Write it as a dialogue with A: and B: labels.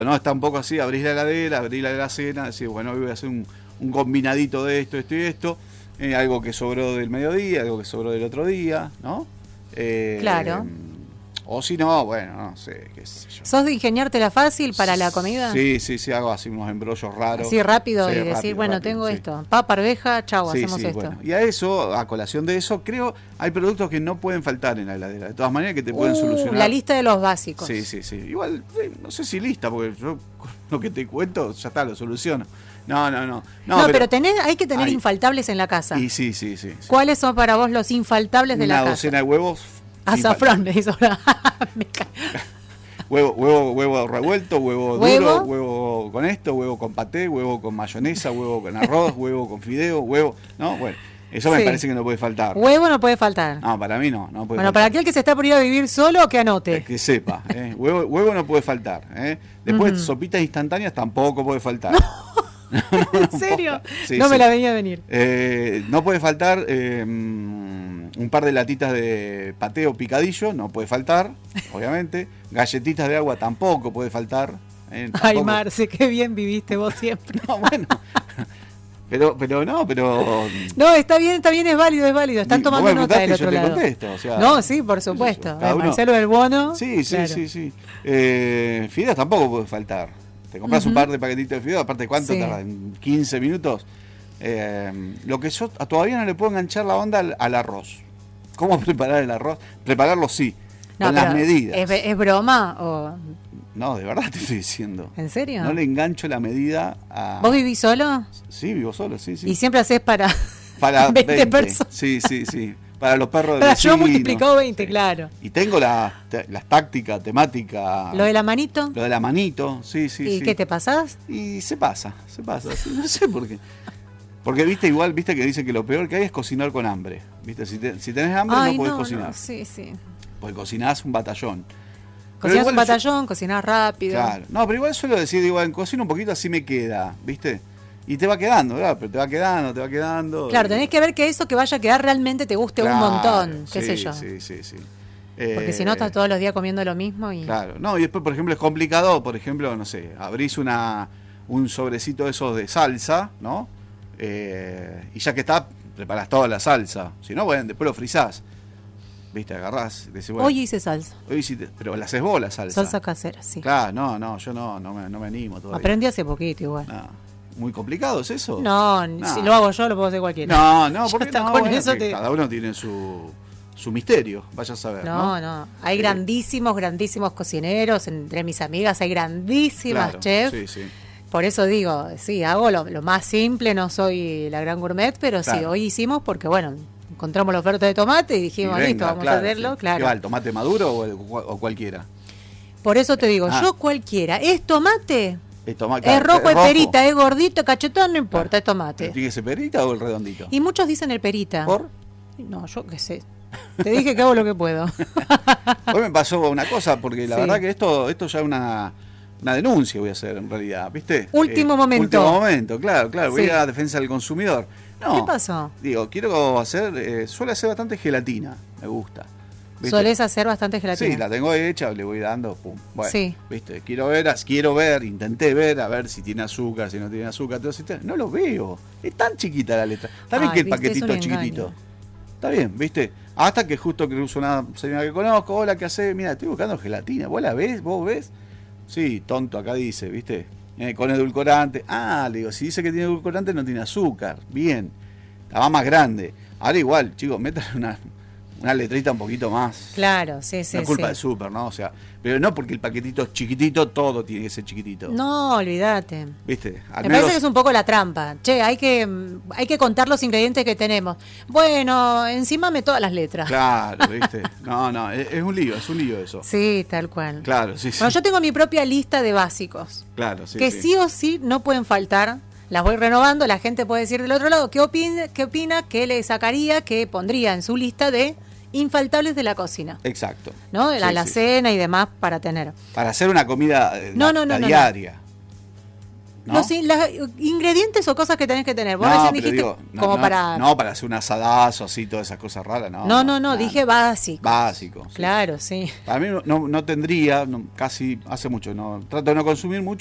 A: No, está un poco así, abrís la heladera, abrís la alacena, decís, bueno, hoy voy a hacer un combinadito de esto y esto, algo que sobró del mediodía, algo que sobró del otro día, ¿no?
B: Claro.
A: O si no, bueno, no sé, qué sé yo.
B: ¿Sos de ingeniártela fácil para la comida?
A: Sí, hago así unos embrollos raros.
B: Así rápido
A: Sí,
B: y decir,
A: rápido,
B: bueno,
A: rápido,
B: tengo
A: sí.
B: esto. Papa, arveja, chau, hacemos esto.
A: Bueno. Y a eso, a colación de eso, creo, hay productos que no pueden faltar en la heladera. De todas maneras que te pueden solucionar.
B: La lista de los básicos.
A: Sí. Igual, no sé si lista, porque yo con lo que te cuento, ya está, lo soluciono. No,
B: pero hay que tener infaltables en la casa.
A: Y sí.
B: ¿Cuáles son para vos los infaltables de la casa?
A: Una docena de huevos.
B: Azafrán, me hizo
A: huevo revuelto, huevo duro, huevo con esto, huevo con paté, huevo con mayonesa, huevo con arroz, huevo con fideo, huevo, ¿no? Bueno, eso me parece que no puede faltar.
B: Huevo no puede faltar.
A: No, para mí no puede faltar.
B: Bueno, para aquel que se está por ir a vivir solo, que anote.
A: Que sepa, huevo no puede faltar. Después, sopitas instantáneas tampoco puede faltar.
B: ¿En serio? No me la venía a venir.
A: No puede faltar un par de latitas de paté o picadillo, no puede faltar, obviamente. Galletitas de agua tampoco puede faltar. Tampoco.
B: Ay, Marce, qué bien viviste vos siempre.
A: No, bueno. Pero no.
B: No, está bien, es válido. Están tomando nota del otro lado.
A: Contesto, o sea,
B: no, sí, por supuesto. Marcelo del Bono.
A: Sí. Fideos tampoco puede faltar. Te compras un par de paquetitos de fideos, aparte ¿cuánto tardan? 15 minutos. Lo que yo todavía no le puedo enganchar la onda al arroz. ¿Cómo preparar el arroz? Prepararlo sí, con las medidas.
B: ¿Es broma o...?
A: No, de verdad te estoy diciendo.
B: ¿En serio?
A: No le engancho la medida a...
B: ¿Vos vivís solo?
A: Sí, vivo solo, sí.
B: ¿Y siempre haces para
A: 20
B: personas?
A: Sí. Para los perros de
B: vecinos. Yo multiplicado 20, claro.
A: Y tengo las tácticas, temáticas.
B: ¿Lo de la manito?
A: Lo de la manito, sí.
B: ¿Y qué te pasás?
A: Y se pasa. Sí, no sé por qué. Porque viste que dicen que lo peor que hay es cocinar con hambre. Viste, si tenés hambre no podés cocinar.
B: No, sí.
A: Porque cocinás un batallón.
B: Cocinás un batallón, cocinás rápido.
A: Claro. No, pero igual suelo decir, en cocina un poquito así me queda, ¿viste? Y te va quedando, ¿verdad? Pero te va quedando.
B: Claro, tenés que ver que eso que vaya a quedar realmente te guste un montón, qué sé yo.
A: Sí.
B: Porque si no estás todos los días comiendo lo mismo y...
A: Claro, no, y después, por ejemplo, es complicado, por ejemplo, no sé, abrís un sobrecito de esos de salsa, ¿no? Y ya que está, preparás toda la salsa. Si no, bueno, después lo frizás. ¿Viste? Agarrás. Decís, bueno,
B: hoy hice salsa.
A: Pero la haces vos la salsa.
B: Salsa casera, sí.
A: Claro, no, yo no me animo todavía.
B: Aprendí hace poquito igual.
A: No. ¿Muy complicado es eso?
B: No, si lo hago yo lo puedo hacer cualquiera.
A: No, porque no,
B: con eso
A: cada uno tiene su misterio, vaya a saber.
B: No. Hay grandísimos cocineros, entre mis amigas hay grandísimas chefs.
A: Sí.
B: Por eso digo, sí, hago lo más simple, no soy la gran gourmet, pero sí, hoy hicimos porque, bueno, encontramos la oferta de tomate y dijimos, listo, vamos a hacerlo, claro.
A: ¿Qué va, el tomate maduro o cualquiera?
B: Por eso te digo, yo cualquiera. ¿Es tomate?
A: Es tomate.
B: Es rojo, es perita, es gordito, cachetón, no importa, es tomate.
A: ¿Tiene que ser perita o el redondito?
B: Y muchos dicen el perita.
A: ¿Por?
B: No, yo qué sé. Te dije que hago lo que puedo.
A: Hoy me pasó una cosa, porque la verdad que esto ya es una denuncia voy a hacer en realidad, ¿viste?
B: Último momento,
A: claro, voy a la defensa del consumidor. No,
B: ¿qué pasó?
A: Digo, quiero hacer, suelo hacer bastante gelatina, me gusta. ¿Viste?
B: ¿Solés hacer bastante gelatina?
A: Sí, la tengo hecha, le voy dando, pum. Bueno,
B: sí.
A: ¿Viste? Intenté ver, a ver si tiene azúcar, si no tiene azúcar, no lo veo. Es tan chiquita la letra. Está bien que el paquetito es chiquitito. Está bien, ¿viste? Hasta que justo cruzo una señora que conozco, hola, ¿qué hace? Mira, estoy buscando gelatina, ¿vos la ves? ¿Vos ves? Sí, tonto, acá dice, ¿viste? Con edulcorante. Le digo, si dice que tiene edulcorante no tiene azúcar. Bien, estaba más grande. Ahora igual, chicos, metan una letrita un poquito más.
B: Claro, sí.
A: No es culpa del súper, ¿no? O sea, pero no porque el paquetito es chiquitito, todo tiene que ser chiquitito.
B: No, olvídate.
A: ¿Viste?
B: Me parece que es un poco la trampa. Che, hay que contar los ingredientes que tenemos. Bueno, encímame todas las letras.
A: Claro, ¿viste? No, es un lío eso.
B: Sí, tal cual.
A: Claro, sí.
B: Bueno, yo tengo mi propia lista de básicos.
A: Claro, sí.
B: Que sí o sí no pueden faltar. Las voy renovando, la gente puede decir del otro lado qué opina, qué le sacaría, qué pondría en su lista de infaltables de la cocina.
A: Exacto.
B: ¿No? De la alacena y demás para tener.
A: Para hacer una comida
B: No.
A: diaria. ¿no?
B: Los ingredientes o cosas que tenés que tener. Vos
A: No,
B: recién
A: pero
B: dijiste
A: digo,
B: como para...
A: No, para hacer un asadazo, así, todas esas cosas raras, no.
B: No, dije básico.
A: Básico. Sí.
B: Claro, sí.
A: Para mí no tendría, casi hace mucho, no trato de no consumir mucho.